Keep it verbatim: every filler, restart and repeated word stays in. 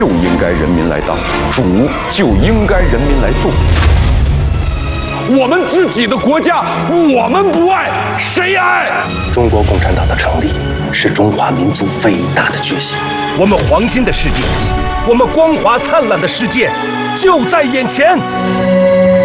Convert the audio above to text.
就应该人民来当，主就应该人民来做。我们自己的国家，我们不爱，谁爱？ 中国共产党的成立是中华民族伟大的决心。 我们黄金的世界，我们光华灿烂的世界就在眼前。